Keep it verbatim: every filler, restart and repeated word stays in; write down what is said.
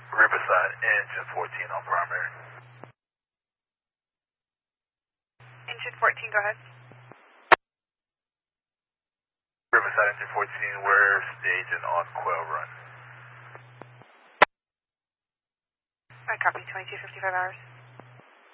Riverside, engine fourteen on primary. Engine fourteen, go ahead. Riverside, engine fourteen, we're staging on Quail Run. I copy, twenty-two fifty-five hours.